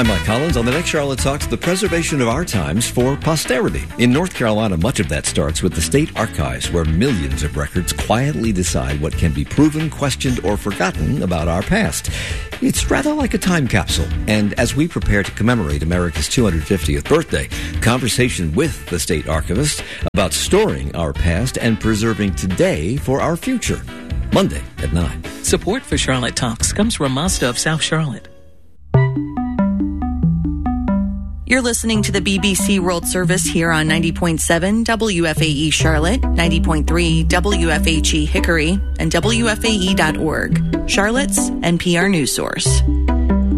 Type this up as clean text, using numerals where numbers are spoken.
I'm Mike Collins. On the next Charlotte Talks, the preservation of our times for posterity. In North Carolina, much of that starts with the state archives, where millions of records quietly decide what can be proven, questioned, or forgotten about our past. It's rather like a time capsule. And as we prepare to commemorate America's 250th birthday, conversation with the state archivist about storing our past and preserving today for our future. Monday at 9. Support for Charlotte Talks comes from Mazda of South Charlotte. You're listening to the BBC World Service here on 90.7 WFAE Charlotte, 90.3 WFHE Hickory, and WFAE.org, Charlotte's NPR news source.